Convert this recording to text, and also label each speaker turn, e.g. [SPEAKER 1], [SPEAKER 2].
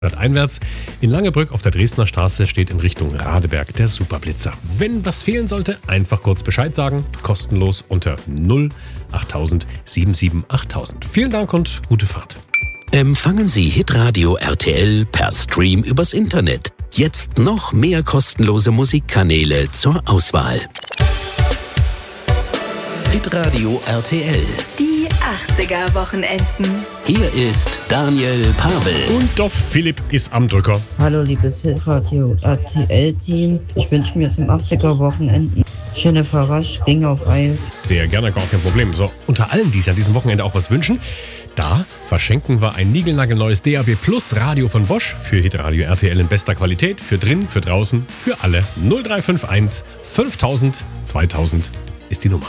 [SPEAKER 1] Einwärts. In Langebrück auf der Dresdner Straße steht in Richtung Radeberg der Superblitzer. Wenn was fehlen sollte, einfach kurz Bescheid sagen. Kostenlos unter 08000 77 8000. Vielen Dank und gute Fahrt.
[SPEAKER 2] Empfangen Sie Hitradio RTL per Stream übers Internet. Jetzt noch mehr kostenlose Musikkanäle zur Auswahl. Hitradio RTL.
[SPEAKER 3] Die 80er-Wochenenden.
[SPEAKER 2] Hier ist Daniel Pavel.
[SPEAKER 1] Und Doff Philipp ist am Drücker.
[SPEAKER 4] Hallo liebes Hitradio RTL-Team. Ich wünsche mir zum 80er-Wochenenden Jennifer Rush, Ring auf Eis.
[SPEAKER 1] Sehr gerne, gar kein Problem. So, unter allen, die sich an diesem Wochenende auch was wünschen, da verschenken wir ein niegelnagelneues DAB Plus Radio von Bosch für Hitradio RTL in bester Qualität, für drin, für draußen, für alle. 0351 5000 2000 ist die Nummer.